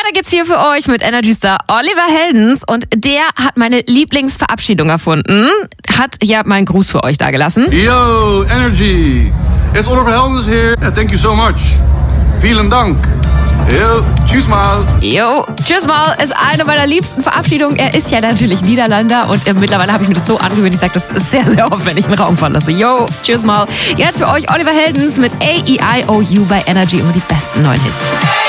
Weiter geht's hier für euch mit Energy Star Oliver Heldens und der hat meine Lieblingsverabschiedung erfunden. Hat ja meinen Gruß für euch dagelassen. Yo, Energy. It's Oliver Heldens here. Yeah, thank you so much. Vielen Dank. Yo, tschüss mal. Jo, tschüss mal ist eine meiner liebsten Verabschiedungen. Er ist ja natürlich Niederländer und mittlerweile habe ich mir das so angewöhnt. Ich sage das sehr, sehr oft, wenn ich einen Raum verlasse. Jo, tschüss mal. Jetzt für euch Oliver Heldens mit AEIOU bei Energy, immer die besten neuen Hits.